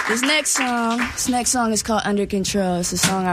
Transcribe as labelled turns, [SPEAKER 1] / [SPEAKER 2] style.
[SPEAKER 1] This next song is called Under Control. It's a song